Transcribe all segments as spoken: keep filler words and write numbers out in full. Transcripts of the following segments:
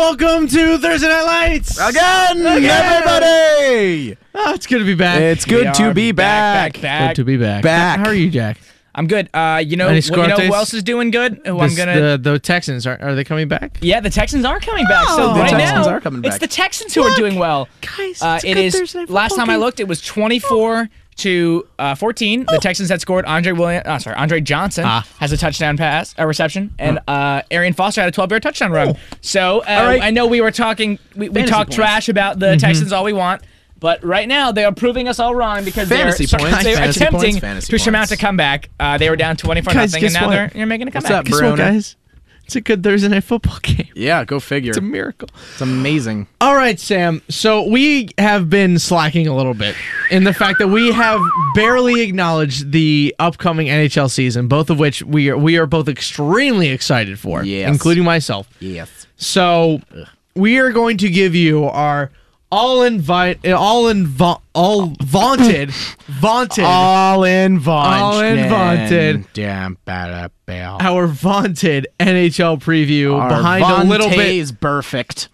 welcome to Thursday Night Lights again, again. everybody. Oh, it's good to be back. It's good We to are be back. back, back. Good to be back. Back. How are you, Jack? I'm good. Uh, you know, Any well, you know Scortes? who else is doing good? Who I'm This- gonna. the, the Texans are are they coming back? Yeah, the Texans are coming back. So Oh. The right Texans now, are coming it's back. the Texans who Look. are doing well. Guys, Uh, it's a it good is. Thursday Night Last Football time I game. looked, it was twenty-four to uh, fourteen. The Texans had scored. Andre Williams. Oh, sorry, Andre Johnson Ah. has a touchdown pass, a reception, and uh, Arian Foster had a twelve-yard touchdown run. Oh. So uh, All right. I know we were talking. We, we Fantasy talked points. trash about the Texans all we want. But right now, they are proving us all wrong because Fantasy they're, points, they're fantasy attempting points, fantasy to surmount points. a comeback. Uh, they were down twenty-four Guys, nothing, and guess now what? they're you're making a What's comeback. up, Guess what, Bruno? guys? It's a good Thursday Night Football game. Yeah, go figure. It's a miracle. It's amazing. All right, Sam. So we have been slacking a little bit in the fact that we have barely acknowledged the upcoming N H L season, both of which we are we are both extremely excited for, Yes. including myself. Yes. So we are going to give you our all invite, all in, all vaunted, vaunted, All in vaunted. All in vaunted. Damn, bada bell. our vaunted N H L preview behind a little bit. is perfect.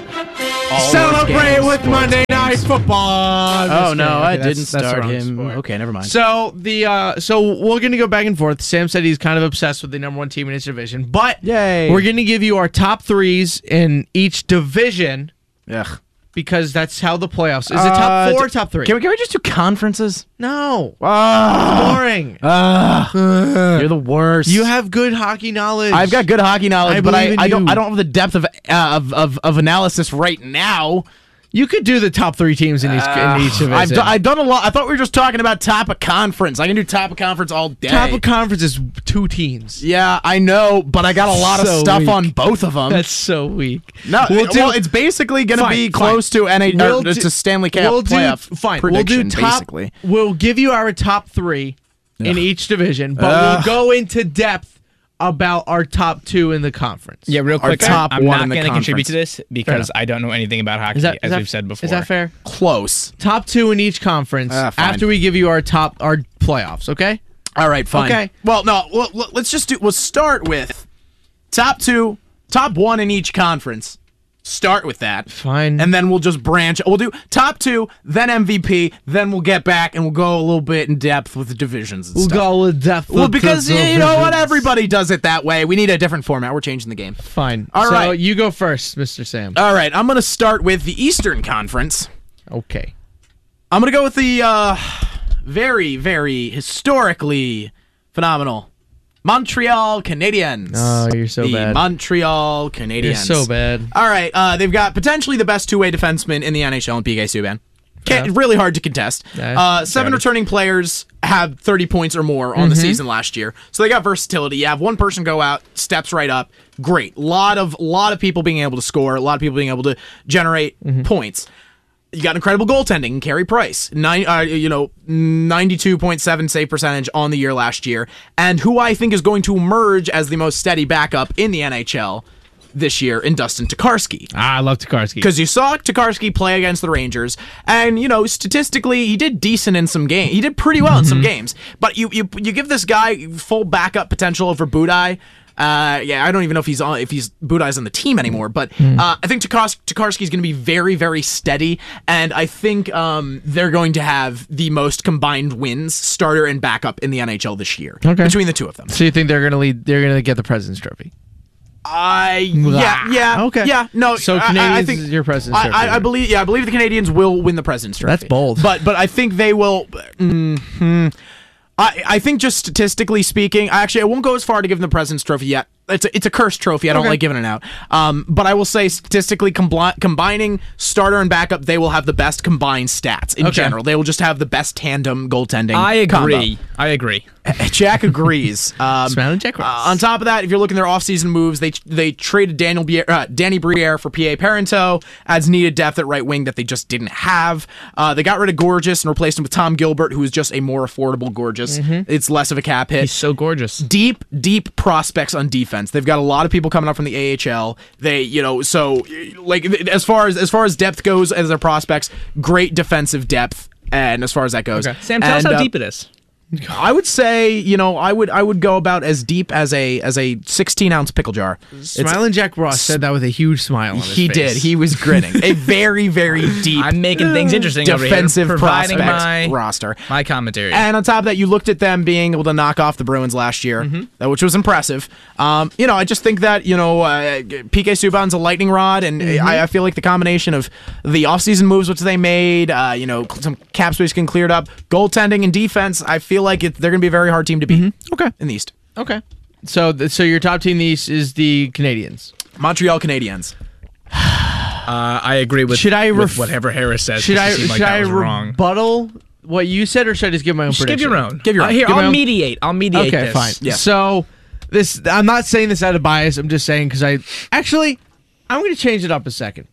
Celebrate with Monday Night Football. I'm Oh just no, kidding. I Okay, that's- didn't that's the start wrong him. sport. Okay, never mind. So the uh, so we're gonna go back and forth. Sam said he's kind of obsessed with the number one team in his division, but Yay. we're gonna give you our top threes in each division Ugh. because that's how the playoffs is. It top Uh, four, or d- top three? Can we, can we just do conferences? No, Ah, boring. ah, you're the worst. You have good hockey knowledge. I've got good hockey knowledge, I but I, believe in I don't you. I don't have the depth of uh, of, of of analysis right now. You could do the top three teams in each in each division. I've, do, I've done a lot. I thought we were just talking about top of conference. I can do top of conference all day. top of conference is two teams. Yeah, I know, but I got a lot of So stuff weak. on both of them. That's so weak. no, we'll it- do- well, it's basically going to Fine, be fine. close to N H We'll or do- to Stanley Cup we'll do, playoff fine. prediction. We'll do top. basically, We'll give you our top three in each division, but Ugh. we'll go into depth about our top two in the conference. Yeah, real Our quick. top I'm one not in the going to contribute to conference. this because I don't know anything about hockey, Is that, as is that- we've said before. Is that fair? close. Top two in each conference Ah, fine. after we give you our top our playoffs. Okay. All right, fine. Okay. Well, no, well, l- let's just do. We'll start with top two, top one in each conference. Start with that. Fine. And then we'll just branch. We'll do top two, then M V P, then we'll get back and we'll go a little bit in depth with the divisions and we'll stuff. go with depth. Well, with because the you know what, divisions. everybody does it that way. We need a different format. We're changing the game. Fine. All so right. you go first, Mister Sam. All right, I'm gonna start with the Eastern Conference. Okay. I'm gonna go with the uh, very, very historically phenomenal Montreal Canadiens. Oh, you're so the bad. Montreal Canadiens. You're so bad. All right, uh, they've got potentially the best two-way defenseman in the N H L in P K Subban. Can't, Yeah. Really hard to contest. Yeah, uh, seven fair. returning players have thirty points or more on the season last year, so they got versatility. You have one person go out, steps right up, great. Lot of lot of people being able to score, a lot of people being able to generate points. You got incredible goaltending, Carey Price, nine, uh, you know, ninety-two point seven save percentage on the year last year, and who I think is going to emerge as the most steady backup in the N H L this year in Dustin Tokarski. Ah, I love Tokarski. Because you saw Tokarski play against the Rangers, and you know statistically he did decent in some games. He did pretty well in some games, but you you you give this guy full backup potential over Budai. Uh, yeah, I don't even know if he's on if he's Budai's on the team anymore, but uh, I think Tukars- Tokarski is going to be very very steady, and I think um, they're going to have the most combined wins, starter and backup, in the N H L this year. Okay. Between the two of them. So you think they're gonna lead? They're gonna get the President's Trophy? I yeah yeah Okay. yeah no. So I- I, Canadians I think is your President's I, Trophy, I, I then. believe yeah I believe the Canadians will win the President's Trophy. That's bold. But but I think they will. Mm, I I think just statistically speaking, I actually I won't go as far to give them the President's Trophy yet. It's a, it's a cursed trophy. I don't Okay. like giving it out. Um, but I will say statistically, combli- combining starter and backup, they will have the best combined stats in Okay. general. They will just have the best tandem goaltending. I agree. combo. I agree. Jack agrees. Um, Smiling Jack uh, Ross. on top of that, if you're looking at their offseason moves, they they traded Daniel Bier, uh, Danny Briere for P A Parento, adds needed depth at right wing that they just didn't have. Uh, they got rid of Gorgeous and replaced him with Tom Gilbert, who is just a more affordable Gorgeous. It's less of a cap hit. He's so gorgeous. Deep, deep prospects on defense. They've got a lot of people coming up from the A H L. They, you know, so like as far as as far as depth goes as their prospects, great defensive depth. And as far as that goes, Okay. Sam, tell us And, how uh, deep it is. I would say, you know, I would I would go about as deep as a as a sixteen ounce pickle jar. Smiling Jack Ross said that with a huge smile on his He face. did. He was grinning. A very very deep. I'm making things interesting defensive over here, providing prospect my roster. my commentary. And on top of that, you looked at them being able to knock off the Bruins last year, uh, which was impressive. Um, you know, I just think that, you know, uh, P K Subban's a lightning rod, and I, I feel like the combination of the offseason moves which they made, uh, you know, some cap space getting cleared up, goaltending and defense, I feel like it, they're going to be a very hard team to beat. Okay. In the East. Okay. So, th- so your top team in the East is the Canadiens. Montreal Canadiens. Uh, I agree with, Should I with ref- whatever Harris says. Should 'cause I it seemed like should that I was wrong. rebuttal what you said, or should I just give my own Just prediction? give your own. Give your Uh, own. here, Give my I'll own. mediate. I'll mediate Okay, this. fine. Yeah. So this, I'm not saying this out of bias. I'm just saying because I actually, I'm going to change it up a second.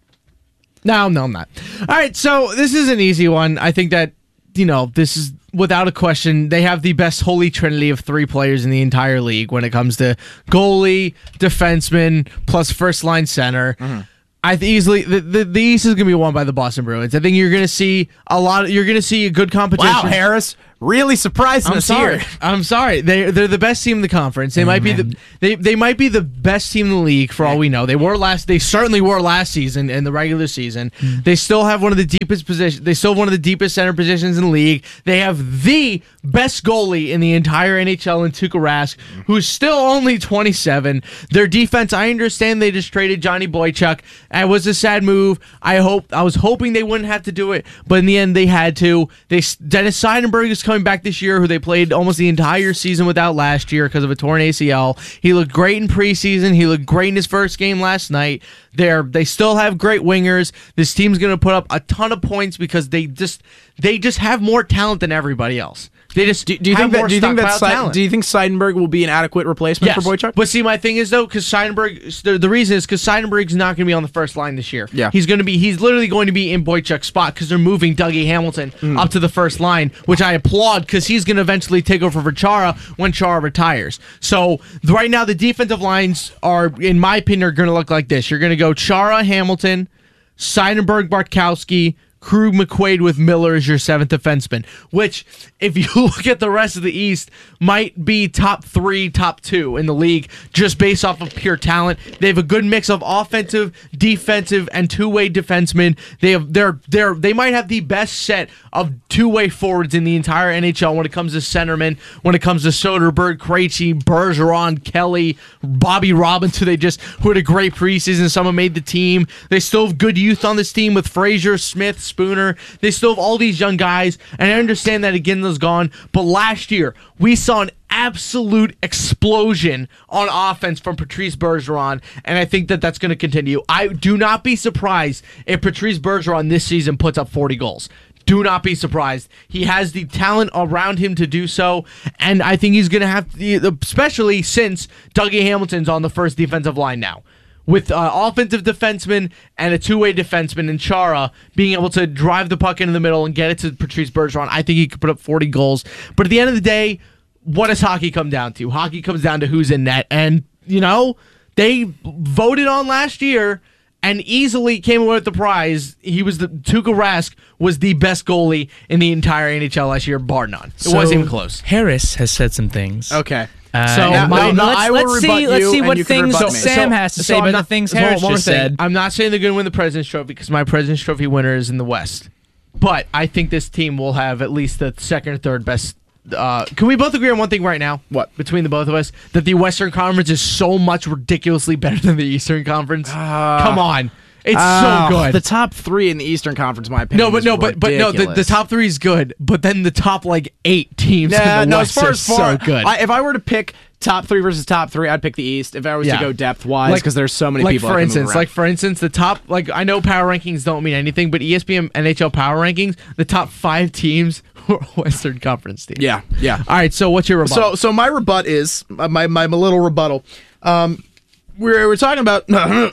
No, no, I'm not. All right, so this is an easy one. I think that, you know, this is without a question. They have the best holy trinity of three players in the entire league when it comes to goalie, defenseman, plus first line center. Mm-hmm. I think easily the, the the East is going to be won by the Boston Bruins. I think you're going to see a lot. Of, you're going to see a good competition. Wow, Harris really surprising I'm us sorry. here. I'm sorry. They they're the best team in the conference. They might be the they, they might be the best team in the league for all we know. They were last. They certainly were last season in the regular season. They still have one of the deepest positions. They still have one of the deepest center positions in the league. They have the best goalie in the entire N H L in Tuukka Rask, who's still only twenty-seven. Their defense. I understand they just traded Johnny Boychuk. It was a sad move. I hope. I was hoping they wouldn't have to do it, but in the end they had to. They Dennis Seidenberg is coming back this year, who they played almost the entire season without last year because of a torn A C L. He looked great in preseason. He looked great in his first game last night. They're they still have great wingers. This team's going to put up a ton of points because they just they just have more talent than everybody else. They just Do, do you have think that? more Do you think that? stockpile Si- talent. do you think Seidenberg will be an adequate replacement Yes. for Boychuk? But see, my thing is though, because Seidenberg, the, the reason is because Seidenberg's not going to be on the first line this year. Yeah. he's going to be. He's literally going to be in Boychuk's spot because they're moving Dougie Hamilton Mm. up to the first line, which I applaud because he's going to eventually take over for Chara when Chara retires. So right now, the defensive lines are, in my opinion, are going to look like this. You're going to go Chara, Hamilton, Seidenberg, Bartkowski, Krug, McQuaid with Miller as your seventh defenseman, which, if you look at the rest of the East, might be top three, top two in the league just based off of pure talent. They have a good mix of offensive, defensive, and two-way defensemen. They have they're they're they might have the best set of two-way forwards in the entire N H L when it comes to centermen, when it comes to Soderberg, Krejci, Bergeron, Kelly, Bobby Robbins, who they just who had a great preseason. Someone made the team. They still have good youth on this team with Frazier, Smith, Spooner. They still have all these young guys, and I understand that Iginla's gone. But last year, we saw an absolute explosion on offense from Patrice Bergeron, and I think that that's going to continue. I do not be surprised if Patrice Bergeron this season puts up forty goals. Do not be surprised. He has the talent around him to do so, and I think he's going to have to, especially since Dougie Hamilton's on the first defensive line now. With uh, offensive defenseman and a two-way defenseman in Chara being able to drive the puck into the middle and get it to Patrice Bergeron, I think he could put up forty goals. But at the end of the day, what does hockey come down to? Hockey comes down to who's in net. And, you know, they voted on last year and easily came away with the prize. He was the Tuukka Rask was the best goalie in the entire N H L last year, bar none. It So, wasn't even close. Harris has said some things. Okay. Uh, So, and no, my- no, let's, I will let's see. rebut Let's you see and what you can things rebut me. Sam has to say I'm about not- the things so one Harris more just thing. said. I'm not saying they're going to win the President's Trophy because my President's Trophy winner is in the West. But I think this team will have at least the second or third best. Uh, can we both agree on one thing right now? What? Between the both of us? That the Western Conference is so much ridiculously better than the Eastern Conference? Come on. It's Oh, so good. The top three in the Eastern Conference, in my opinion. no, but is no, but but no. The, the ridiculous. top three is good, but then the top like eight teams Yeah, in the no, West as far are as far, so good. I, if I were to pick top three versus top three, I'd pick the East. If I was Yeah. to go depth wise, because there's so many like people. for that can move instance, around. like for instance, the top like I know power rankings don't mean anything, but E S P N N H L power rankings, the top five teams were Western Conference teams. yeah, yeah. All right, so what's your rebuttal? So, so my rebut is uh, my my, my little rebuttal. Um, we're we're talking about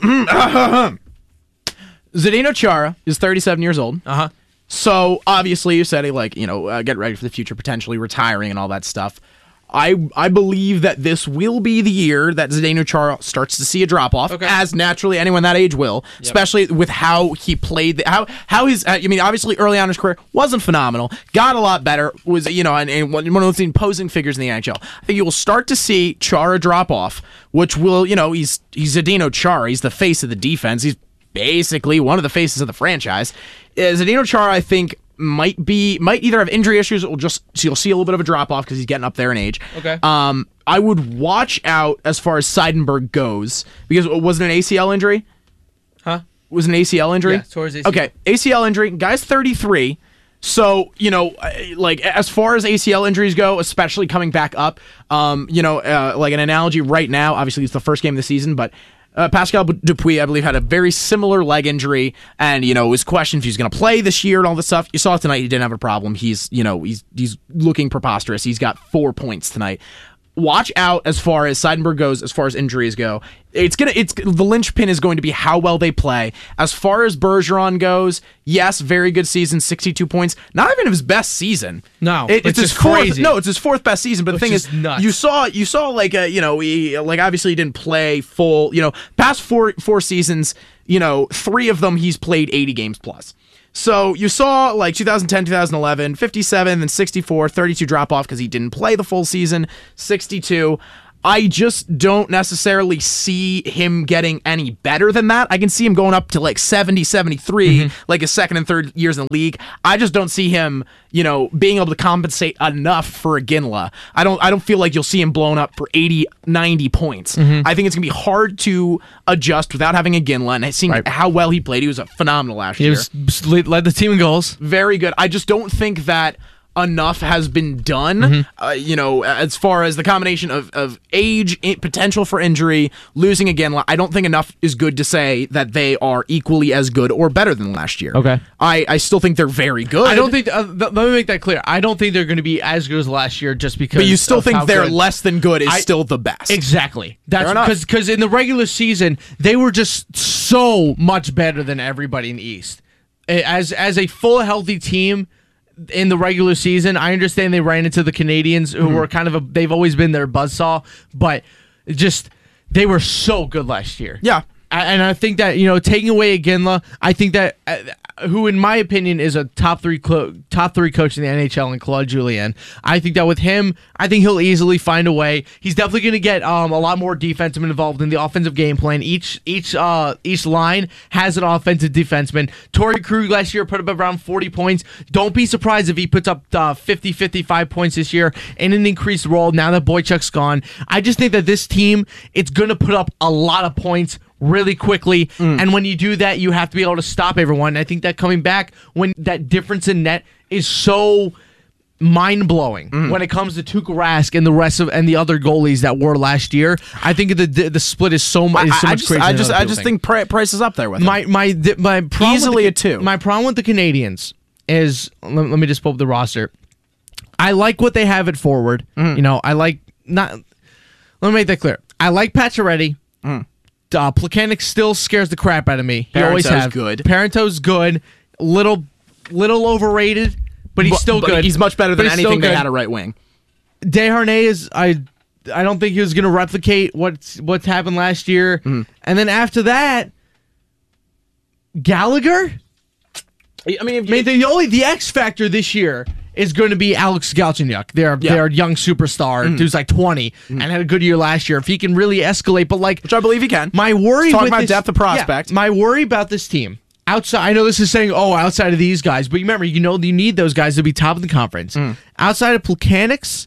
Zdeno Chara is thirty-seven years old. uh huh. So obviously, you said he like you know uh, get ready for the future, potentially retiring and all that stuff. I I believe that this will be the year that Zdeno Chara starts to see a drop off, Okay. as naturally anyone that age will, especially with how he played, the, how how his. I mean, obviously early on in his career wasn't phenomenal, got a lot better, was you know, and, and one of those imposing figures in the N H L. I think you will start to see Chara drop off, which will you know he's he's Zdeno Chara, he's the face of the defense, he's basically one of the faces of the franchise. Uh, Zdeno Chara, I think. Might be might either have injury issues or just so you'll see a little bit of a drop off because he's getting up there in age. Okay. Um, I would watch out as far as Seidenberg goes because was it an A C L injury? Huh? Was it an A C L injury? Yeah, towards A C L. Okay, A C L injury. Guy's thirty-three. So, you know, like as far as A C L injuries go, especially coming back up, um, you know, uh, like an analogy right now, obviously it's the first game of the season, but Uh, Pascal Dupuis, I believe, had a very similar leg injury, and you know, it was questioned if he's going to play this year and all this stuff. You saw tonight; he didn't have a problem. He's, you know, he's he's looking preposterous. He's got four points tonight. Watch out as far as Seidenberg goes, as far as injuries go. It's gonna, it's the linchpin is going to be how well they play. As far as Bergeron goes, yes, very good season, sixty-two points. Not even his best season. No, It- it's it's his just fourth. crazy. No, it's his fourth best season. But the Which thing is is, nuts. you saw, you saw like a, you know, he like obviously he didn't play full. You know, past four four seasons, you know, three of them he's played eighty games plus. So you saw like two thousand ten, two thousand eleven, fifty-seven, then sixty-four, thirty-two drop off because he didn't play the full season, sixty-two. I just don't necessarily see him getting any better than that. I can see him going up to like seventy, seventy-three, mm-hmm. like his second and third years in the league. I just don't see him, you know, being able to compensate enough for a Ginla. I don't I don't feel like you'll see him blown up for eighty, ninety points. Mm-hmm. I think it's going to be hard to adjust without having a Ginla and seeing right. how well he played. He was phenomenal last he year. He was led the team in goals. Very good. I just don't think that enough has been done, mm-hmm. uh, you know, as far as the combination of, of age, potential for injury, losing again. I don't think enough is good to say that they are equally as good or better than last year. Okay. I, I still think they're very good. I don't think, uh, th- let me make that clear. I don't think they're going to be as good as last year just because. But you still of think how they're good. less than good is I, still the best. Exactly. That's because in the regular season, they were just so much better than everybody in the East. As, as a full, healthy team, in the regular season, I understand they ran into the Canadians, who mm-hmm. were kind of a, they've always been their buzzsaw, but just, they were so good last year. Yeah. And I think that, you know, taking away Ginla, I think that, uh, who in my opinion is a top three clo- top three coach in the N H L, in Claude Julien. I think that with him, I think he'll easily find a way. He's definitely going to get um, a lot more defensemen involved in the offensive game plan. Each each uh, each line has an offensive defenseman. Torrey Krug last year put up around forty points. Don't be surprised if he puts up uh, fifty, fifty-five points this year in an increased role now that Boychuk's gone. I just think that this team, it's going to put up a lot of points really quickly, mm. and when you do that, you have to be able to stop everyone. I think that coming back, when that difference in net is so mind-blowing mm. when it comes to Tuukka Rask and the rest of and the other goalies that were last year, I think the the, the split is so, is so I, much I just, crazier. I just, I just think. think Price is up there with him. my my the, my problem easily with the, a two. My problem with the Canadians is let, let me just pull up the roster. I like what they have at forward. Mm. You know, I like not. Let me make that clear. I like Pacioretty. Mm. Uh, Plekanec still scares the crap out of me. He Parenteau's always has. good. Parenteau's good. Little, little overrated, but he's but, still but good. He's much better than anything they good. had a right wing. Desharnais is I, I don't think he was going to replicate what's what's happened last year. Mm. And then after that, Gallagher. I mean, if you, I mean the only the X factor this year is going to be Alex Galchenyuk, their yeah. their young superstar, mm. who's like twenty mm. and had a good year last year. If he can really escalate, but like, which I believe he can. My worry Talk with about this, depth of prospect. Yeah, my worry about this team outside. I know this is saying, oh, outside of these guys, but remember, you know, you need those guys to be top of the conference. Mm. Outside of Plekanec,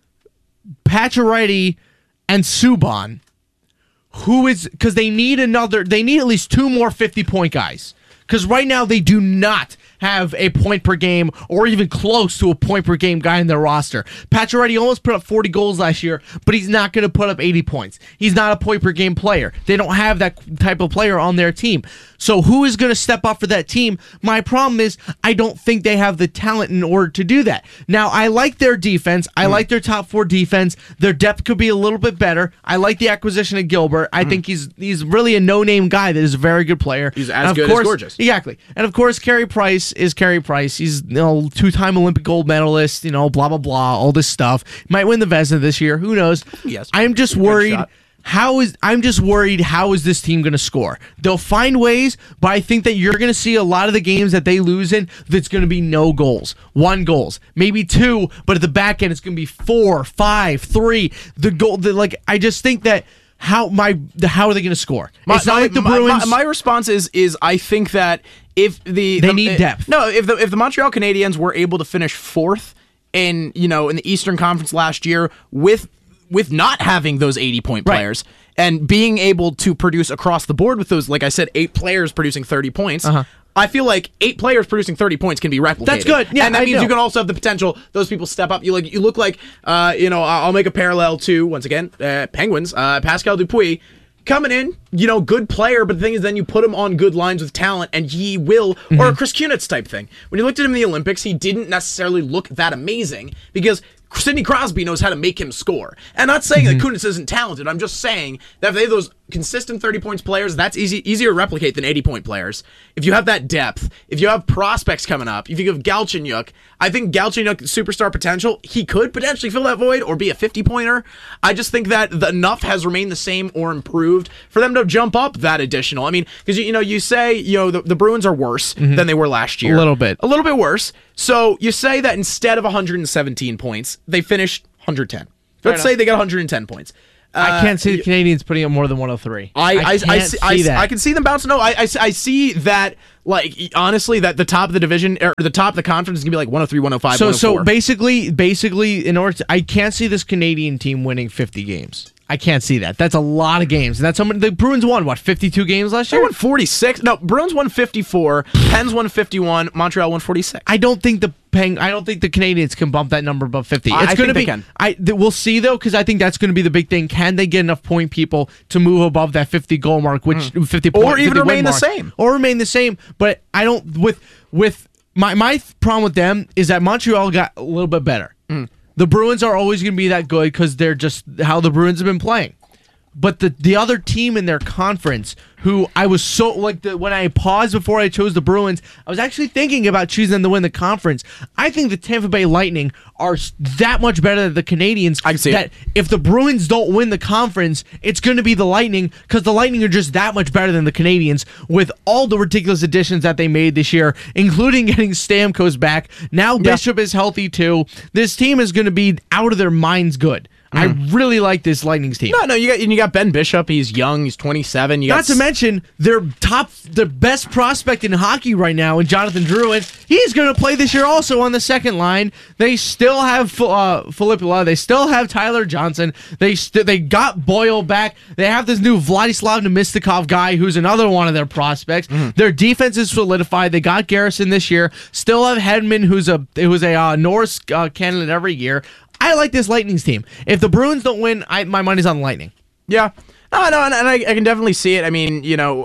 Pacioretty, and Subban, who is because they need another. They need at least two more fifty-point guys. Because right now they do not have a point per game or even close to a point per game guy in their roster. Pacioretty almost put up forty goals last year, but he's not going to put up eighty points. He's not a point per game player. They don't have that type of player on their team. So who is going to step up for that team? My problem is I don't think they have the talent in order to do that. Now, I like their defense. I mm. like their top four defense. Their depth could be a little bit better. I like the acquisition of Gilbert. I mm. think he's he's really a no-name guy that is a very good player. He's as good course, as gorgeous. Exactly. And of course, Carey Price is is Carey Price. He's you know two-time Olympic gold medalist. You know, blah blah blah, all this stuff. Might win the Vezina this year. Who knows? Yes. I'm just Good worried. shot. How is I'm just worried how is this team going to score? They'll find ways, but I think that you're going to see a lot of the games that they lose in that's going to be no goals. One goals, maybe two, but at the back end it's going to be four, five, three. The goal the, like I just think that how my the, how are they going to score? My, it's not my, like the my- Bruins. My, my response is is I think that if the They the- need uh, depth. No, if the if the Montreal Canadiens were able to finish fourth in you know in the Eastern Conference last year with with not having those eighty point Right. players and being able to produce across the board with those, like I said, eight players producing thirty points. Uh-huh. I feel like eight players producing thirty points can be replicated. That's good. Yeah, and that I means know. you can also have the potential those people step up. You like you look like uh, you know I'll make a parallel to once again uh, Penguins. Uh, Pascal Dupuis coming in, you know, good player, but the thing is, then you put him on good lines with talent, and he will, Mm-hmm. or a Chris Kunitz type thing. When you looked at him in the Olympics, he didn't necessarily look that amazing because Sidney Crosby knows how to make him score. And not saying Mm-hmm. that Kunitz isn't talented. I'm just saying that if they have those consistent thirty points players, that's easy easier to replicate than eighty point players. If you have that depth, if you have prospects coming up, if you have Galchenyuk, I think Galchenyuk superstar potential, he could potentially fill that void or be a fifty pointer. I just think that the enough has remained the same or improved for them to jump up that additional. I mean, because you, you know, you say, you know, the, the Bruins are worse than they were last year. A little bit. A little bit worse. So you say that instead of one hundred seventeen points, they finished one hundred ten. Let's say they got one hundred ten points. I can't see the Canadians putting up more than one oh three. I I, I, can't see, see I, that. I can see them bouncing. No, I, I, I see that, like, honestly, that the top of the division, or the top of the conference is going to be like one oh three, one oh five, So one oh four. so basically basically in order to, I can't see this Canadian team winning fifty games. I can't see that. That's a lot of games. And that's how many the Bruins won what fifty-two games last They year? won forty-six. No, Bruins won fifty-four. Pens won fifty-one. Montreal won forty-six. I don't think the Peng, I don't think the Canadians can bump that number above fifty. I- It's I going to think be they can. I th- we'll see though cuz I think that's going to be the big thing. Can they get enough point people to move above that fifty goal mark, which fifty point, Or even fifty win remain the mark. same. Or remain the same, but I don't with with my my th- problem with them is that Montreal got a little bit better. The Bruins are always going to be that good cuz they're just how the Bruins have been playing. But the the other team in their conference, who I was so like the, when I paused before I chose the Bruins, I was actually thinking about choosing them to win the conference. I think the Tampa Bay Lightning are s- that much better than the Canadians. I can see that it. if the Bruins don't win the conference, it's going to be the Lightning because the Lightning are just that much better than the Canadians with all the ridiculous additions that they made this year, including getting Stamkos back. Now Bishop is healthy too. This team is going to be out of their minds good. I really like this Lightning's team. No, no, you got and you got Ben Bishop. He's young. He's twenty-seven. You Not got to mention their top, their best prospect in hockey right now, and Jonathan Drouin. He's going to play this year also on the second line. They still have uh, Filipula. They still have Tyler Johnson. They st- they got Boyle back. They have this new Vladislav Nemistikov guy, who's another one of their prospects. Their defense is solidified. They got Garrison this year. Still have Hedman, who's a who's a uh, Norris uh, candidate every year. I like this Lightning's team. If the Bruins don't win, I, my money's on the Lightning. Yeah. No, no, and, and I, I can definitely see it. I mean, you know,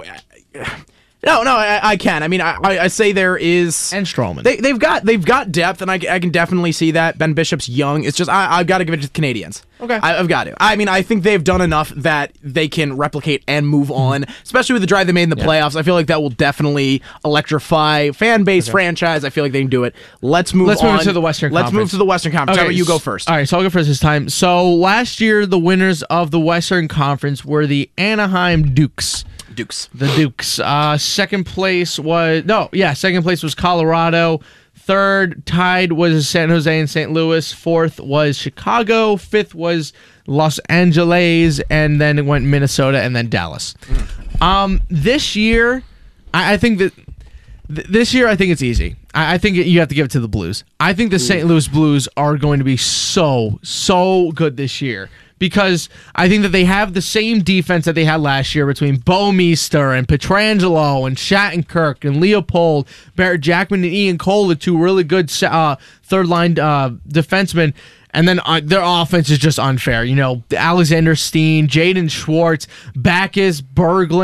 no, no, I, I can. I mean, I, I I say there is And Stroman. They they've got they've got depth, and I, I can definitely see that. Ben Bishop's young. It's just I I've got to give it to the Canadians. Okay. I, I've got to. I mean, I think they've done enough that they can replicate and move on, especially with the drive they made in the playoffs. I feel like that will definitely electrify fan base, franchise. I feel like they can do it. Let's move. Let's on. move to the Western Let's Conference. move to the Western Conference. How about you go s- first? All right, so I'll go first this time. So last year, the winners of the Western Conference were the Anaheim Dukes. Dukes. The Dukes. Uh, second place was no, yeah, second place was Colorado. Third, tied was San Jose and Saint Louis. Fourth was Chicago. Fifth was Los Angeles, and then it went Minnesota and then Dallas. Um, this year, I, I think that th- this year I think it's easy. I, I think it, you have to give it to the Blues. I think the Saint Louis Blues are going to be so so good this year. Because I think that they have the same defense that they had last year between Bouwmeester and Pietrangelo and Shattenkirk and Leopold, Barrett Jackman and Ian Cole, the two really good uh, third-line uh, defensemen. And then uh, their offense is just unfair. You know, Alexander Steen, Jaden Schwartz, Backus, Berglund.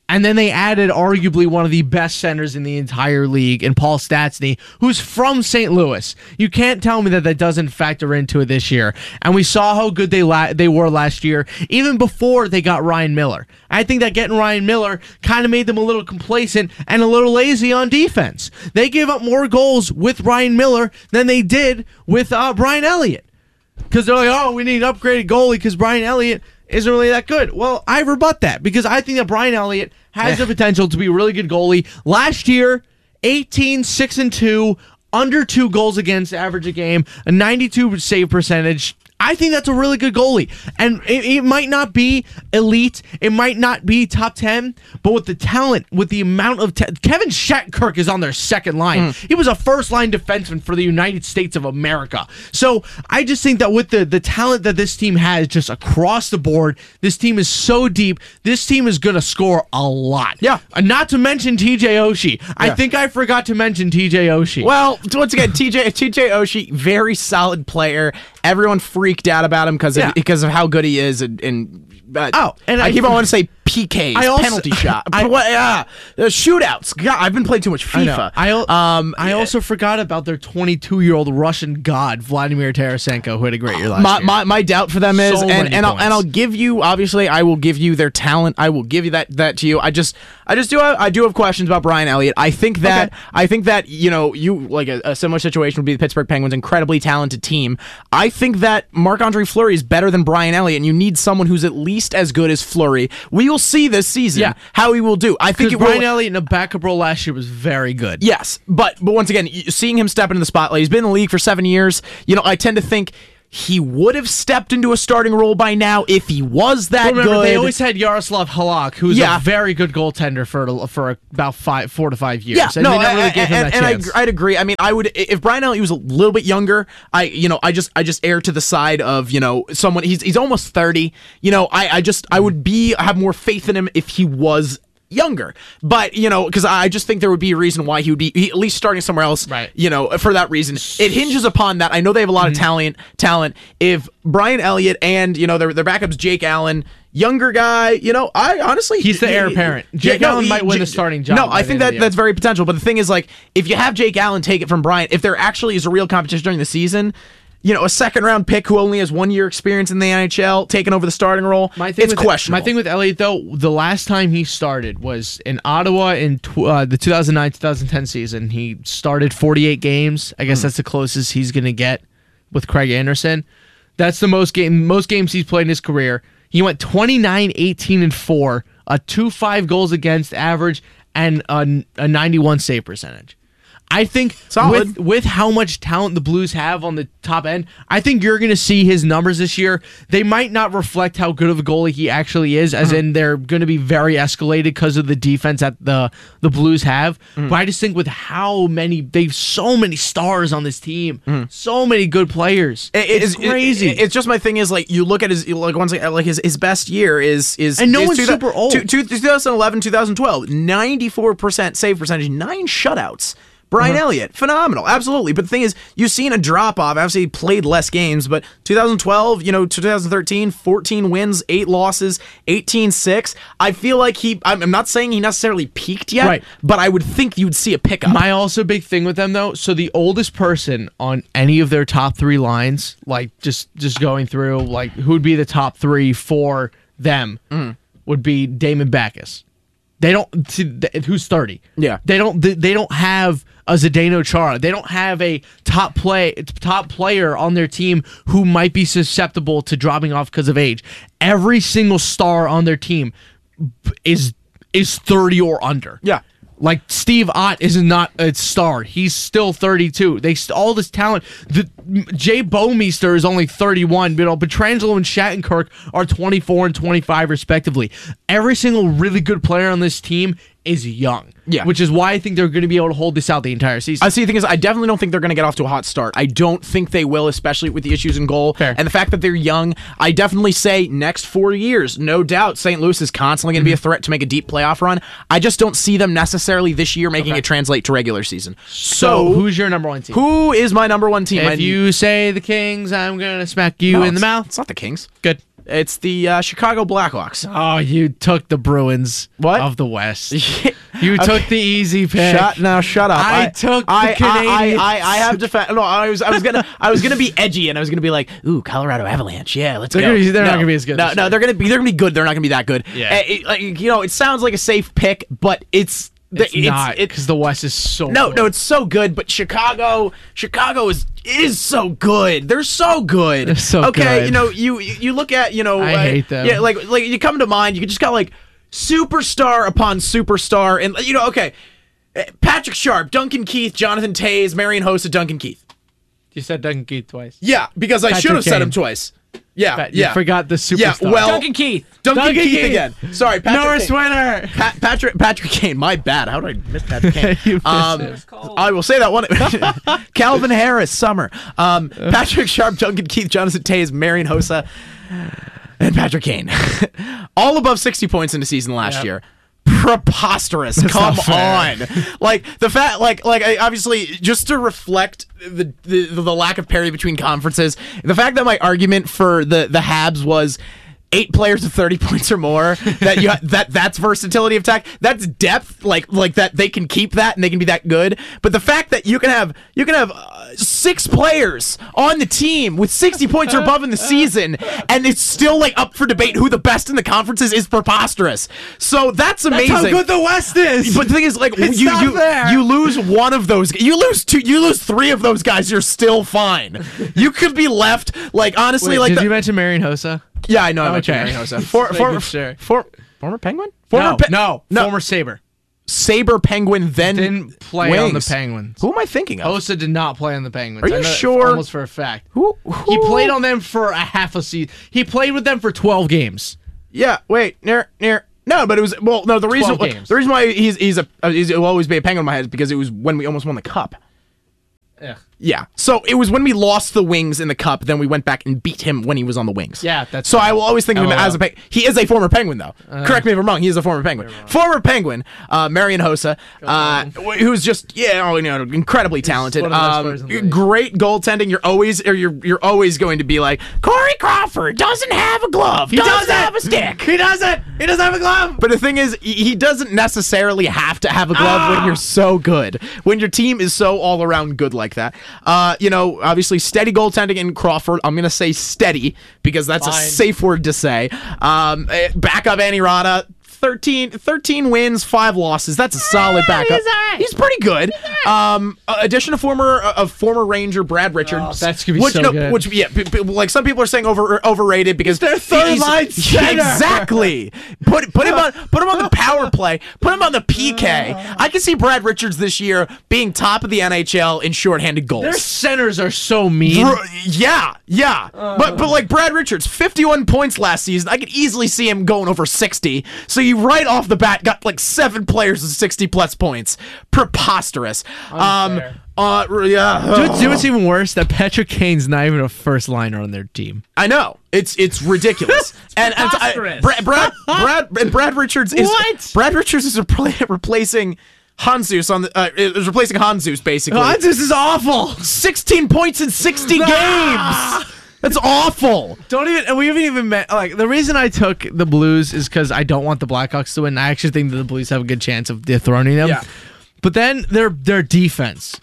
And then they added arguably one of the best centers in the entire league in Paul Stastny, who's from Saint Louis. You can't tell me that that doesn't factor into it this year. And we saw how good they la- they were last year, even before they got Ryan Miller. I think that getting Ryan Miller kind of made them a little complacent and a little lazy on defense. They gave up more goals with Ryan Miller than they did with uh, Brian Elliott. Because they're like, oh, we need an upgraded goalie because Brian Elliott isn't really that good. Well, I rebut that because I think that Brian Elliott has the potential to be a really good goalie. Last year, eighteen, six, and two, under two goals against average a game, a ninety-two save percentage. I think that's a really good goalie. And it, it might not be elite. It might not be top ten. But with the talent, with the amount of... Ta- Kevin Shattenkirk is on their second line. Mm. He was a first-line defenseman for the United States of America. So I just think that with the, the talent that this team has just across the board, this team is so deep. This team is going to score a lot. Yeah. Uh, not to mention T J Oshie. Yeah. I think I forgot to mention T J Oshie. Well, once again, T J T J Oshie, very solid player. Everyone freaked out about him because yeah. of, because of how good he is, and, and uh, oh, and I, I keep on wanting to say P Ks, I also, penalty shot, I, what, uh, uh, shootouts. God, I've been playing too much FIFA. I, I, um, I also forgot about their twenty-two-year-old Russian god Vladimir Tarasenko, who had a great year last my, year. My my doubt for them is, so and and I'll, and I'll points. give you obviously I will give you their talent. I will give you that that to you. I just I just do have, I do have questions about Brian Elliott. I think that Okay. I think that you know you like a, a similar situation would be the Pittsburgh Penguins, incredibly talented team. I think that Marc-Andre Fleury is better than Brian Elliott, and you need someone who's at least as good as Fleury. We will see this season Yeah. how he will do. I think it Brian will, Elliott in a backup role last year was very good. Yes, but but once again, seeing him step into the spotlight, he's been in the league for seven years. You know, I tend to think he would have stepped into a starting role by now if he was that Remember, good. they always had Yaroslav Halak, who's Yeah. a very good goaltender for for about five, four to five years. Yeah, and no, they never really and, gave him and, that and chance. I, I'd agree. I mean, I would if Brian Elliott was a little bit younger. I, you know, I just, I just err to the side of you know someone. He's he's almost thirty. You know, I, I just, I would be have more faith in him if he was younger, but you know, because I just think there would be a reason why he would be he, at least starting somewhere else. Right. You know, for that reason, it hinges upon that. I know they have a lot of talent. Talent. If Brian Elliott and you know their their backups, Jake Allen, younger guy. You know, I honestly He's the heir apparent. Jake no, Allen he- might win J- the starting job No, by I the think end of that the year. that's very potential. But the thing is, like, if you have Jake Allen take it from Brian, if there actually is a real competition during the season. You know, a second round pick who only has one year experience in the N H L taking over the starting role. My thing it's with, questionable. My thing with Elliott, though, the last time he started was in Ottawa in tw- uh, the two thousand nine two thousand ten season. He started forty-eight games. I guess Hmm. that's the closest he's going to get with Craig Anderson. That's the most game most games he's played in his career. He went twenty-nine, eighteen, and four, a two point five goals against average, and a, a ninety-one save percentage. I think Solid. with with how much talent the Blues have on the top end, I think you're going to see his numbers this year. They might not reflect how good of a goalie he actually is, as in they're going to be very escalated because of the defense that the the Blues have. But I just think with how many they've so many stars on this team, so many good players, It- it it's is- it- crazy. it- it's just my thing is like you look at his like once again, like his his best year is is And no is one's two thou- super old. two- two- twenty eleven, twenty twelve, ninety-four percent save percentage, nine shutouts. Brian Uh-huh. Elliott, phenomenal, absolutely. But the thing is, you've seen a drop off. Obviously, he played less games, but twenty twelve, you know, twenty thirteen, fourteen wins, eight losses, eighteen six. I feel like he. I'm I'm not saying he necessarily peaked yet, Right. but I would think you'd see a pickup. My also big thing with them though, so the oldest person on any of their top three lines, like just just going through, like who would be the top three for them, would be Damon Backus. They don't. See, th- who's thirty? Yeah. They don't. They, they don't have a Zdeno Chara. They don't have a top play top player on their team who might be susceptible to dropping off because of age. Every single star on their team is is thirty or under. Yeah. Like Steve Ott is not a star. He's still thirty-two. They st- all this talent. The Jay Bouwmeester is only thirty-one. You know, Pietrangelo and Shattenkirk are twenty-four and twenty-five respectively. Every single really good player on this team is young. Yeah. Which is why I think they're going to be able to hold this out the entire season. I see. The thing is, I definitely don't think they're going to get off to a hot start. I don't think they will, especially with the issues in goal Fair. and the fact that they're young. I definitely say next four years, no doubt, Saint Louis is constantly going to be a threat to make a deep playoff run. I just don't see them necessarily this year making Okay. it translate to regular season. so, So, who's your number one team? who is my number one team? If My- you say the Kings, I'm going to smack you No, in the it's- mouth. It's not the Kings. Good. It's the uh, Chicago Blackhawks. Oh, you took the Bruins What? of the West. You took Okay. the easy pick. Shut now, shut up. I took the I, I, Canadiens. I, I, I have defense. No, I was, I was gonna, I was gonna be edgy, and I was gonna be like, "Ooh, Colorado Avalanche, yeah, let's They're go." gonna be- they're no, not gonna be as good No, this no, year. they're gonna be, they're gonna be good. They're not gonna be that good. Yeah. Uh, it- like, you know, it sounds like a safe pick, but it's, It's, it's not It's, because the West is so no, good. no, it's so good. But Chicago, Chicago is is so good. They're so good. They're so okay, good. you know, you you look at, you know, I uh, hate them. Yeah, like like you come to mind. You just got like superstar upon superstar, and you know, okay. Patrick Sharp, Duncan Keith, Jonathan Taze, Marion Hossa, Duncan Keith. You said Duncan Keith twice. Yeah, because I Patrick should have said Kane. him twice. Yeah, But you yeah. forgot the Yeah, superstar. well, Duncan Keith. Duncan, Duncan Keith, Keith. again. Sorry, Patrick Norris Kane. winner. Pa- Patrick Patrick Kane. My bad. How did I miss Patrick Kane? You missed um, it. I will say that one. Calvin Harris, Summer. Um, Patrick Sharp, Duncan Keith, Jonathan Taze, Marion Hossa, and Patrick Kane. All above sixty points in the season last Yep. year. Preposterous. Come not fair. on. Like the fact like like I, obviously just to reflect the, the the lack of parity between conferences, the fact that my argument for the the Habs was eight players with thirty points or more, that you that that's versatility of attack, that's depth, like like that they can keep that and they can be that good. But the fact that you can have you can have uh, six players on the team with sixty points or above in the season, and it's still like up for debate who the best in the conference is, is preposterous. So that's amazing. That's how good the West is. But the thing is, like, It's you not you, fair. you lose one of those, you lose two, you lose three of those guys, you're still fine. You could be left, like, honestly, Wait, like, did the- you mention Marion Hossa? yeah, I know. I mentioned Okay. Marion Hossa. For, Just for, making sure. for, former Penguin, former No, Pe- no, no, former Saber. Saber Penguin, then Didn't play on the Wings. Penguins. Who am I thinking of? Hossa did not play on the Penguins. Are you I know that sure? Almost for a fact. Who, He who- played on them for a half a season. He played with them for twelve games. Yeah, wait, near, near. No, but it was well. No, the reason twelve games. the reason why he's he's a uh, he's, he'll always be a Penguin in my head is because it was when we almost won the cup. Yeah. Yeah. So it was when we lost the Wings in the cup, then we went back and beat him when he was on the Wings. Yeah, that's So I will always think of him L O L. as a Penguin. He is a former Penguin, though. Correct me if I'm wrong. He is a former Penguin. Former Penguin, uh, Marion Hossa, uh, wh- who's just yeah, oh, you know, incredibly talented. one of the best Um, players in the league. great goaltending. You're always or you're you're always going to be like Corey Crawford doesn't have a glove. He doesn't have a stick. He doesn't. He doesn't have a glove. But the thing is, he he doesn't necessarily have to have a glove Ah! when you're so good. When your team is so all around good like that. Uh, you know, obviously steady goaltending in Crawford. I'm gonna say steady because that's Fine. a safe word to say. Um, eh, backup Annie Rada. thirteen, thirteen wins, five losses. That's a solid backup. he's all right. He's pretty good. Um, uh, addition of former uh, of former Ranger Brad Richards. Oh, that's gonna be which, so no, good. Which yeah, p- p- like some people are saying over overrated because their third he's- line center. Exactly. Put put him on put him on the power play. Put him on the P K. I can see Brad Richards this year being top of the N H L in shorthanded goals. Their centers are so mean. Bro- yeah, yeah. but but like Brad Richards, fifty-one points last season. I could easily see him going over sixty. So you right off the bat got like seven players with sixty plus points. Preposterous. Unfair. Um uh yeah. Do you know- do you know what's even worse? That Patrick Kane's not even a first liner on their team. I know. It's it's ridiculous. and and I, preposterous. Brad, Brad Brad and Brad Richards is What? Brad Richards is repla- replacing Hanzus on the uh, is replacing Hanzus basically. Oh, this is awful. sixteen points in sixty Ah! games. That's awful. Don't even. And we haven't even met. Like the reason I took the Blues is because I don't want the Blackhawks to win. I actually think that the Blues have a good chance of dethroning them. Yeah. But then their their defense.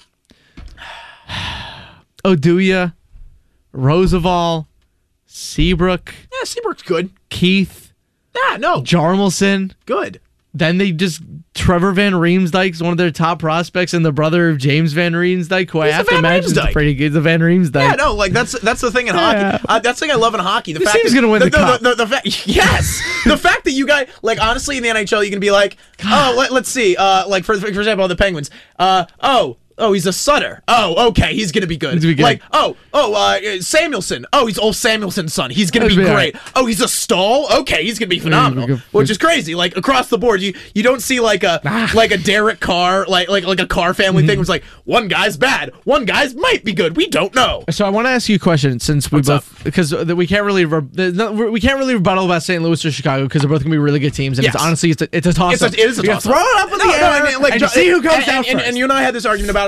Oduya, Roosevelt, Seabrook, Yeah, Seabrook's good. Keith, Yeah, no, Jarmelson. good. Then they just Trevor Van Riemsdyk's one of their top prospects, and the brother of James Van Riemsdyk, who I He's have the to Van imagine is Riemsdyk. pretty good. The Van Riemsdyk. Yeah, no, like that's that's the thing in Yeah. hockey. Uh, that's the thing I love in hockey. The This fact team's that, gonna win the cup. The, the, the fact, yes, the fact that you guys like honestly in the N H L you can be like, oh, let, let's see, uh, like for for example the Penguins, uh, oh. Oh, he's a Sutter. Oh, okay, he's gonna be good. He's gonna be good. Like, oh, oh, uh, Samuelson. Oh, he's old Samuelson's son. He's gonna He's be gonna be great. Oh, he's a Stahl. Okay, he's gonna be phenomenal. good. Which is crazy. Like across the board, you you don't see like a Ah. like a Derek Carr, like like like a Carr family Mm-hmm. thing. It was like one guy's bad, one guy's might be good. We don't know. So I want to ask you a question, since we What's both because we can't really re- there's no- we can't really rebuttal about Saint Louis or Chicago because they're both gonna be really good teams, and Yes. it's honestly it's a, it's a toss It's a, up. it is a You toss throw it up in the air and, like, and Jo- see who comes and, out and, and, first. and you and I had this argument about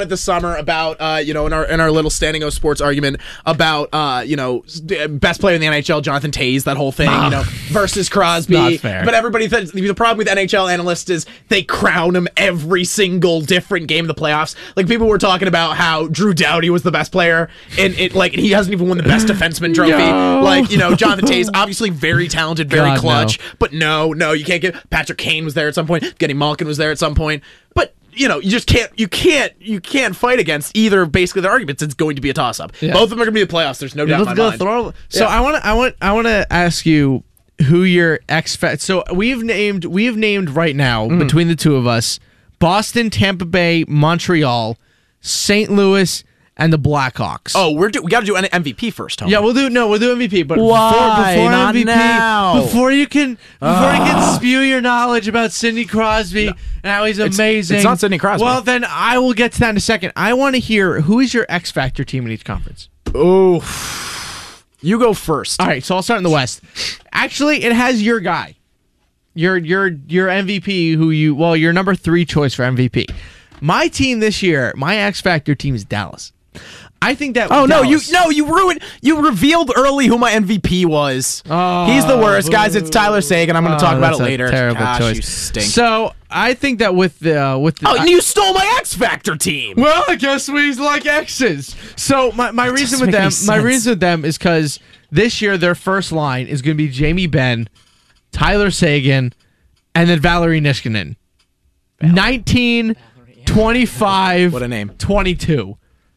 about it this summer about uh, you know in our in our little Standing O Sports argument about uh, you know best player in the N H L, Jonathan Toews, that whole thing, you know, versus Crosby. Not fair. But everybody thinks the problem with N H L analysts is they crown him every single different game of the playoffs. Like people were talking about how Drew Doughty was the best player, and it like he hasn't even won the best defenseman trophy. No. Like you know Jonathan Toews, obviously very talented, very God, clutch, no. but no, no, you can't get. Patrick Kane was there at some point. Getty Malkin was there at some point, but. You know, you just can't, you can't, you can't fight against either. Basically, their arguments. It's going to be a toss-up. Yeah. Both of them are going to be the playoffs. There's no doubt in my Let's go mind. throw. So Yeah. I want to, I want, I want to ask you who your X factor. So we've named, we've named right now Mm. between the two of us, Boston, Tampa Bay, Montreal, Saint Louis, and the Blackhawks. Oh, we're do, we got to do an M V P first, Tony. Yeah, we'll do no, we'll do M V P. But Why? before, before Not M V P, now. before you can, before you can spew your knowledge about Sidney Crosby and how he's amazing, it's not Sidney Crosby. Well, then I will get to that in a second. I want to hear who is your X Factor team in each conference. Oh, you go first. All right, so I'll start in the West. Actually, it has your guy, your your your M V P, who you well, your number three choice for M V P. My team this year, my X Factor team is Dallas. I think that. Oh no, you Dallas- no, you ruined. You revealed early who my M V P was. Oh, He's the worst, guys. It's Tyler Sagan. I'm going Oh, to talk about that's it a later. Terrible Gosh, choice. You stink. So I think that with the uh, with the, oh, and you stole my X Factor team. well, I guess we like X's. So my, my reason doesn't with make any them, my sense. reason with them is because this year their first line is going to be Jamie Benn, Tyler Sagan, and then Valerie Niskanen. nineteen, twenty-five, What a name. twenty-two.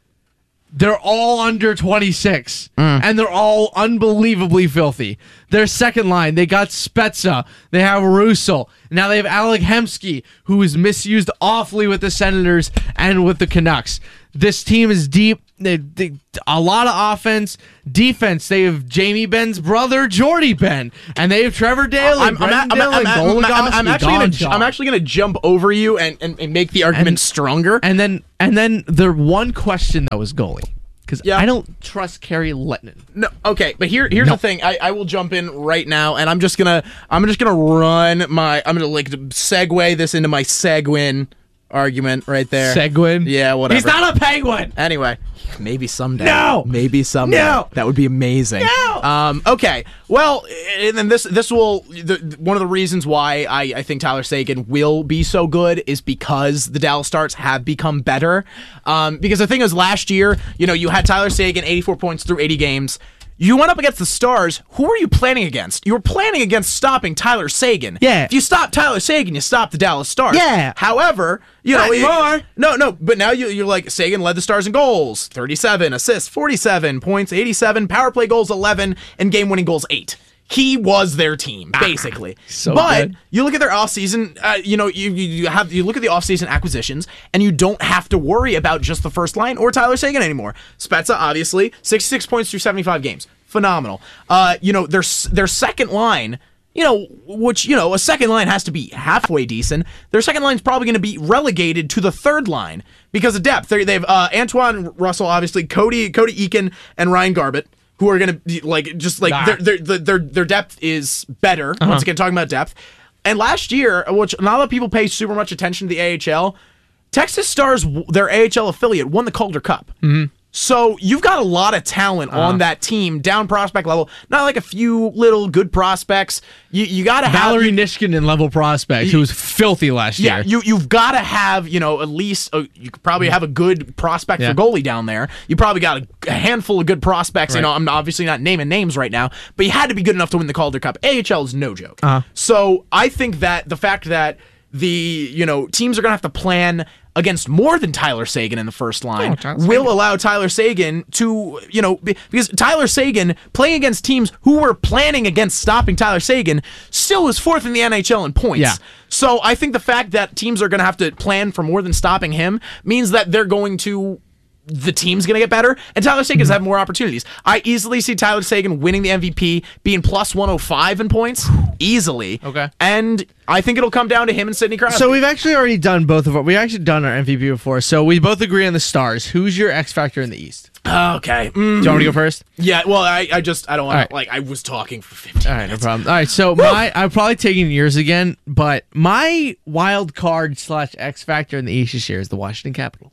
They're all under twenty-six, Mm. and they're all unbelievably filthy. Their second line, they got Spezza, they have Russell, now they have Alec Hemsky, who is misused awfully with the Senators and with the Canucks. This team is deep. They, they, a lot of offense, defense. They have Jamie Benn's brother, Jordy Benn, and they have Trevor Daly, I'm, I'm, Brendan I'm, I'm, Dillon, I'm, I'm, I'm, I'm Goligoski, actually gonna, Gonchar. I'm actually gonna jump over you and, and, and make the argument And- stronger. And then and then the one question that was goalie, because Yeah. I don't trust Kerry Lettinen. No, okay, but here here's No. the thing. I, I will jump in right now, and I'm just gonna I'm just gonna run my I'm gonna like segue this into my Seguin argument right there. Seguin? Yeah, whatever. He's not a penguin. Anyway, maybe someday. No! Maybe someday. No! That would be amazing. No! Um, okay. Well, and then this this will the, one of the reasons why I, I think Tyler Sagan will be so good is because the Dallas Stars have become better. Um, because the thing is, last year, you know, you had Tyler Sagan, eighty-four points through eighty games. You went up against the Stars. Who were you planning against? You were planning against stopping Tyler Sagan. Yeah. If you stop Tyler Sagan, you stop the Dallas Stars. Yeah. However, you know, Not it- anymore. no, no, but now you, you're like, Sagan led the Stars in goals, thirty-seven, assists, forty-seven, points, eighty-seven, power play goals, eleven, and game-winning goals, eight. He was their team, basically. so but good. you look at their offseason, uh, you know, you, you you have you look at the offseason acquisitions, and you don't have to worry about just the first line or Tyler Sagan anymore. Spezza, obviously, sixty-six points through seventy-five games. Phenomenal. Uh, you know, their their second line, you know, which, you know, a second line has to be halfway decent. Their second line's probably going to be relegated to the third line because of depth. They they have uh, Antoine Russell, obviously, Cody Cody Eakin, and Ryan Garbett, who are going to be like just like Nah. their, their their their their depth is better. Once again, talking about depth. And last year, which not a lot of people pay super much attention to the A H L, Texas Stars, their A H L affiliate, won the Calder Cup. Mm-hmm. So you've got a lot of talent Uh-huh. on that team, down prospect level. Not like a few little good prospects. You you got to have Valerie Niskanen level prospect, who was filthy last yeah, year. you you've got to have, you know, at least a, you could probably have a good prospect Yeah. for goalie down there. You probably got a, a handful of good prospects. You Right. know, I'm obviously not naming names right now, but you had to be good enough to win the Calder Cup. A H L is no joke. Uh-huh. So I think that the fact that the, you know, teams are going to have to plan against more than Tyler Sagan in the first line Oh, Tyler will Seguin. allow Tyler Sagan to, you know, be- because Tyler Sagan playing against teams who were planning against stopping Tyler Sagan still is fourth in the N H L in points. Yeah. So I think the fact that teams are going to have to plan for more than stopping him means that they're going to, the team's going to get better, and Tyler Sagan's have more opportunities. I easily see Tyler Sagan winning the M V P, being plus one oh five in points, easily. Okay. And I think it'll come down to him and Sidney Crosby. So we've actually already done both of our. We actually done our M V P before, so we both agree on the Stars. Who's your X factor in the East? okay. Mm. Do you want me to go first? Yeah, well, I, I just, I don't want All right. to, like, I was talking for fifteen All right, no minutes. problem. All right, so my I'm probably taking yours again, but my wild card slash X factor in the East this year is the Washington Capitals.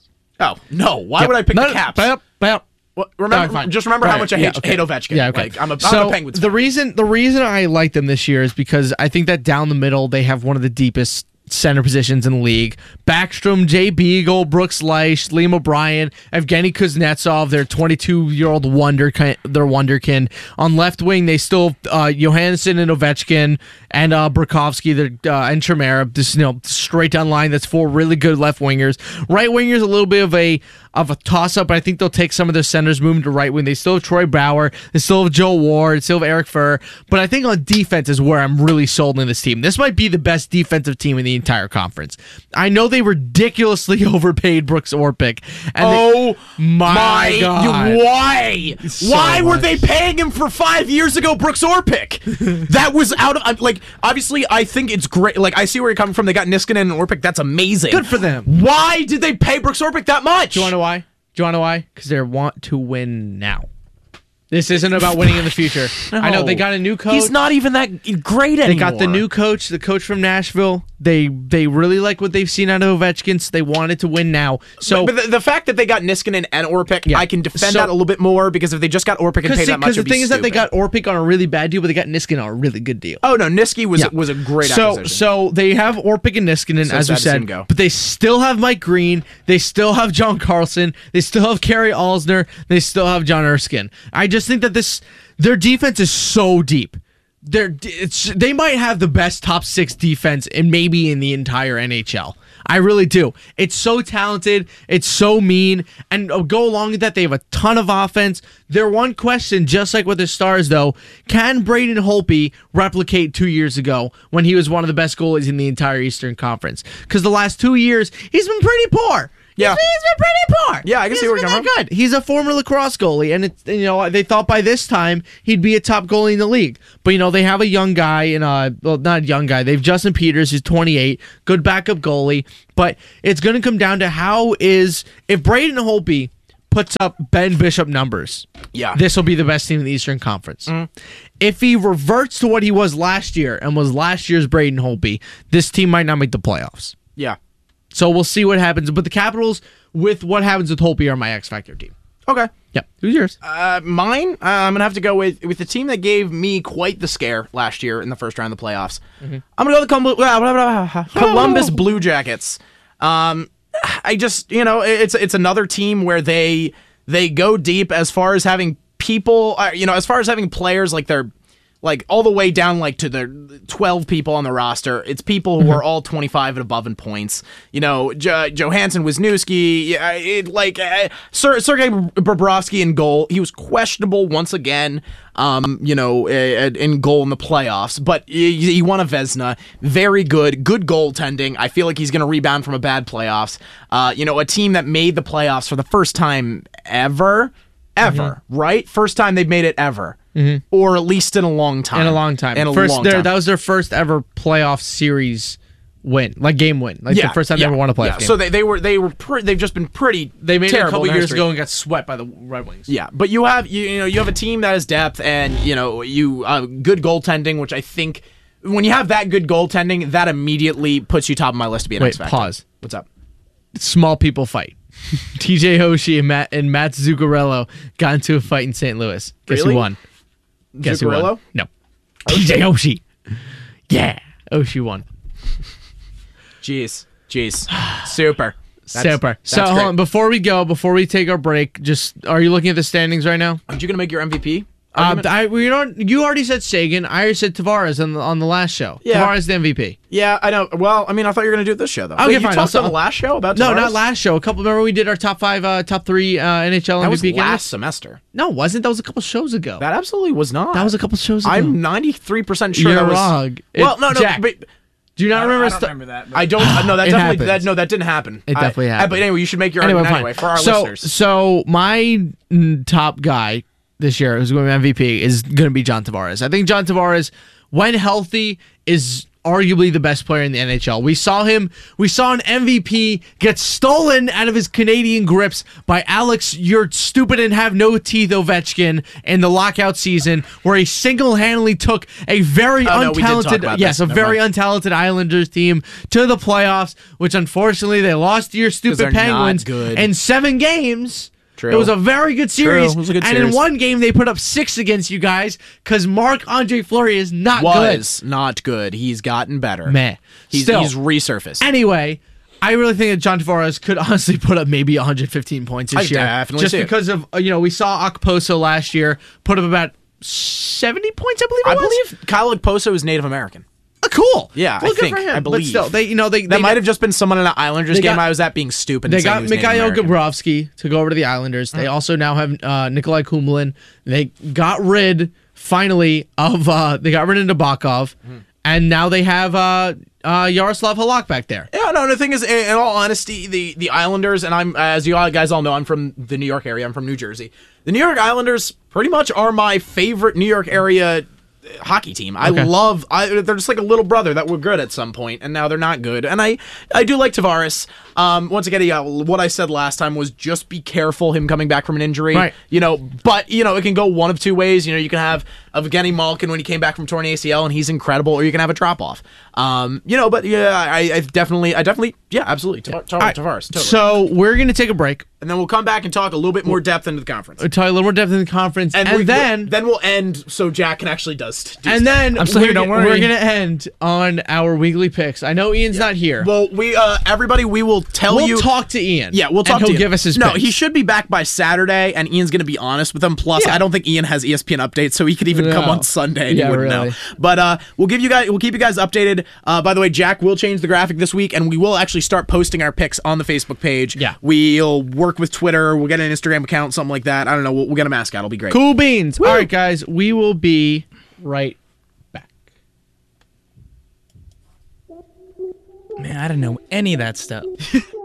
Oh no! Why Yep. would I pick No, the Caps? Bam, bam. Well, remember, No, fine. just remember how Right. much I Yeah, hate, okay. hate Ovechkin. Yeah, okay. Like, I'm a, so I'm a Penguins the fan. reason the reason I like them this year is because I think that down the middle they have one of the deepest center positions in the league. Backstrom, Jay Beagle, Brooks Leich, Liam O'Brien, Evgeny Kuznetsov, their twenty-two-year-old wonder, their wonderkin. On left wing, they still uh, Johansson and Ovechkin and uh, Burakovsky their, uh, and Chimera. Just you know, straight down line. That's four really good left wingers. Right wingers a little bit of a of a toss up, but I think they'll take some of their centers, move them to right wing. They still have Troy Bauer, they still have Joe Ward, they still have Eric Furr. But I think on defense is where I'm really sold in this team. This might be the best defensive team in the entire conference. I know they ridiculously overpaid Brooks Orpik. And Oh they, my, my God. Why? So Why were much. they paying him for five years ago, Brooks Orpik? That was out of I'm- like. Obviously, I think it's great. Like, I see where you're coming from. They got Niskanen and Orpik. That's amazing. Good for them. Why did they pay Brooks Orpik that much? Do you want to know why? Do you want to know why? Because they want to win now. This isn't about winning in the future. I know they got a new coach. He's not even that great anymore. They got the new coach, the coach from Nashville. They they really like what they've seen out of Ovechkin, so they wanted to win now. So, but, but the, the fact that they got Niskanen and Orpik, Yeah. I can defend So- that a little bit more because if they just got Orpik and paid that much, because the it'd be thing is that they stupid. got Orpik on a really bad deal, but they got Niskanen on a really good deal. Oh no, Niski was Yeah. was a great so, acquisition. So they have Orpik and Niskanen, So as we sad to see him said, go. but they still have Mike Green. They still have John Carlson. They still have Kerry Alsner. They still have John Erskine. I just think that this their defense is so deep. They're it's they might have the best top six defense and maybe in the entire N H L. I really do. It's so talented. It's so mean. And uh, go along with that, they have a ton of offense. Their one question, just like with the Stars, though, can Braden Holtby replicate two years ago when he was one of the best goalies in the entire Eastern Conference? Because the last two years, he's been pretty poor. Yeah. He's, he's been pretty poor. Yeah, I can He see hasn't where you're been coming that good. He's a former lacrosse goalie, and it's you know they thought by this time he'd be a top goalie in the league. But you know they have a young guy in uh well not a young guy. They have Justin Peters, who's twenty-eight, good backup goalie. But it's going to come down to how is if Braden Holtby puts up Ben Bishop numbers. Yeah. This will be the best team in the Eastern Conference. If he reverts to what he was last year and was last year's Braden Holtby, this team might not make the playoffs. yeah. So we'll see what happens. But the Capitals, with what happens with Holtby, are my X Factor team. Okay. Yep. Who's yours? Uh, mine, uh, I'm gonna have to go with with the team that gave me quite the scare last year in the first round of the playoffs. Mm-hmm. I'm gonna go with the Col- blah, blah, blah, blah, Columbus Blue Jackets. Um, I just you know it's it's another team where they they go deep as far as having people. Uh, you know, as far as having players like they're. Like all the way down, like to the twelve people on the roster. It's people who are all twenty-five and above in points. You know, jo- Johansson, Wisniewski, yeah, it, like uh, Ser- Sergei Bobrovsky in goal. He was questionable once again. Um, you know, uh, in goal in the playoffs, but he, he won a Vezina. Very good, good goaltending. I feel like he's going to rebound from a bad playoffs. Uh, you know, a team that made the playoffs for the first time ever, ever, Mm-hmm. right? First time they've made it ever. Mm-hmm. Or at least in a long time. In a long time. In a first, long their- time. That was their first ever playoff series win, like game win. Like the first time they ever won a playoff yeah. game. So they, they were they were pre- they've just been pretty. they made it a terrible couple in their years history. ago and got swept by the Red Wings. Yeah, but you have you, you know you have a team that has depth and you know you uh, good goaltending, which I think when you have that good goaltending, that immediately puts you top of my list to be an Wait, X Factor. pause. What's up? Small people fight. T J Oshie and Matt and Matt Zuccarello got into a fight in Saint Louis. Guess Really? who won? Guess who Zuccarello? won? No. T J Oshie. Yeah, Oshie won. Jeez, jeez, super, That's- Super. that's So hold great. on, before we go, before we take our break, just are you looking at the standings right now? Aren't you gonna make your M V P? Uh, argument? I we don't. You already said Sagan. I already said Tavares on the on the last show. Yeah. Tavares the M V P. yeah, I know. Well, I mean, I thought you were gonna do it this show though. Okay, Wait, you fine, talked I'll- on the last show about No, Tavares? not last show. A couple. Remember we did our top five, uh, top three uh, N H L That M V was P last candidates? semester. No, it wasn't. That was a couple shows ago. That absolutely was not. That was a couple shows ago. I'm ninety-three percent sure You're that was wrong. Well, It- no, no, Jack, but Do you not remember? I don't stu- remember that. but- I don't. uh, no, that It definitely. That, happens. no, that didn't happen. It I- definitely I- happened. But anyway, you should make your Anyway, argument fine. anyway for our so, listeners. So my mm, top guy this year who's going to be M V P is going to be John Tavares. I think John Tavares, when healthy, is arguably the best player in the N H L. We saw him, we saw an M V P get stolen out of his Canadian grips by Alex, you're stupid and have no teeth Ovechkin in the lockout season, where he single-handedly took a very Oh, no, we did talk untalented, about yes, this. a Never very mind. untalented Islanders team to the playoffs, which unfortunately they lost to your they're stupid not Penguins good. in seven games. True. It was a very good series. It was a good and series. in one game, they put up six against you guys because Marc-Andre Fleury is not Was not good. He's gotten better. good. Meh. He's, Still, he's resurfaced. anyway, I really think that John Tavares could honestly put up maybe one hundred fifteen points this I year. definitely Just see it. because of, uh, you know, we saw Okposo last year put up about seventy points, I believe it I was. believe Kyle Okposo is Native American. Uh, cool. Yeah, well, I good think. for him. I believe. But still, they, you know, they, That they might got- have just been someone in an Islanders They game got- I was at being stupid. They and saying got he was Native Mikhail American. Gabrovsky to go over to the Islanders. They also now have uh, Nikolai Kumlin. They got rid, finally, of uh, they got rid of Nabokov, and now they have uh, uh, Yaroslav Halak back there. Yeah, no, the thing is, in, in all honesty, the, the Islanders, and I'm, as you all guys all know, I'm from the New York area. I'm from New Jersey. The New York Islanders pretty much are my favorite New York area hockey team. I Okay. love, I, they're just like a little brother that were good at some point, and now they're not good. And I, I do like Tavares. Um, once again, yeah, what I said last time was just be careful him coming back from an injury. Right. You know, but, you know, it can go one of two ways. You know, you can have Evgeny Malkin when he came back from torn A C L and he's incredible, or you can have a drop off. Um, you know, but yeah, I, I definitely, I definitely, yeah, absolutely. Tav- Tav- All right, Tavares, totally. So we're going to take a break. And then we'll come back and talk a little bit more depth into the conference. We'll talk a little more depth in the conference, and, we, then then we'll end so Jack can actually does. do and stuff. then I'm still we're, here, don't go- worry. we're going to end on our weekly picks. I know Ian's not here. Well, we uh everybody we will tell we'll you. talk to Ian. Yeah, we'll talk and to he'll Ian. give us his No, picks. he should be back by Saturday, and Ian's going to be honest with him. Plus, Yeah. I don't think Ian has E S P N updates, so he could even come No. on Sunday and Yeah, he wouldn't really. know. But uh, we'll give you guys, we'll keep you guys updated. Uh, by the way, Jack will change the graphic this week, and we will actually start posting our picks on the Facebook page. Yeah. We'll work with Twitter. We'll get an Instagram account, something like that. I don't know. We'll, we'll get a mascot. It'll be great. Cool beans. All right, guys, we will be right back. Man, I don't know any of that stuff.